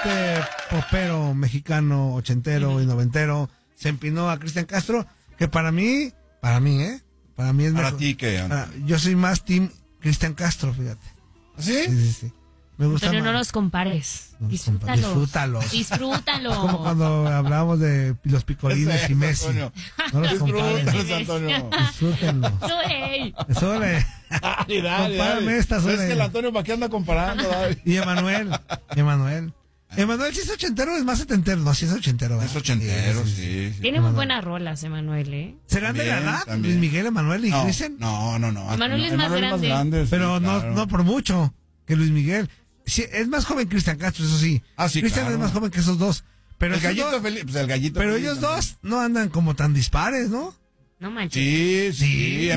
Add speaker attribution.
Speaker 1: popero mexicano, ochentero y noventero se empinó a Cristian Castro, que para mí es
Speaker 2: ¿Para
Speaker 1: mejor.
Speaker 2: ti qué?
Speaker 1: Yo soy más team Cristian Castro, fíjate.
Speaker 2: ¿Sí?
Speaker 1: Sí. Me gusta
Speaker 3: Antonio,
Speaker 1: más.
Speaker 3: no los compares.
Speaker 1: No los
Speaker 3: Disfrútalos.
Speaker 1: Disfrútalos. Como cuando hablábamos de los picolines y Messi.
Speaker 2: Antonio.
Speaker 1: No los compares.
Speaker 2: Disfrútalos, Antonio.
Speaker 1: Disfrútenlos.
Speaker 3: Soy.
Speaker 1: Dale.
Speaker 2: Compárame
Speaker 1: esta,
Speaker 2: Es que el Antonio, ¿para qué anda comparando? Dale.
Speaker 1: Y Emanuel sí es ochentero, es más setentero. No, sí es ochentero.
Speaker 2: Es ochentero, sí.
Speaker 3: Tiene muy buenas rolas, Emanuel, ¿eh?
Speaker 1: ¿Serán de la edad?
Speaker 2: También.
Speaker 1: Luis Miguel, Emanuel y Cristian.
Speaker 2: No.
Speaker 3: Emanuel es más grande.
Speaker 2: Sí,
Speaker 1: Pero
Speaker 2: claro.
Speaker 1: no por mucho que Luis Miguel. Sí, es más joven Cristian Castro, eso sí.
Speaker 2: Sí,
Speaker 1: Cristian
Speaker 2: claro.
Speaker 1: es más joven que esos dos. Pero
Speaker 2: El
Speaker 1: esos
Speaker 2: gallito
Speaker 1: dos-
Speaker 2: Felipe, pues el gallito
Speaker 1: Pero
Speaker 2: Felipe
Speaker 1: ellos
Speaker 2: también.
Speaker 1: dos no andan como tan dispares, ¿no?
Speaker 3: No manches.
Speaker 2: Sí.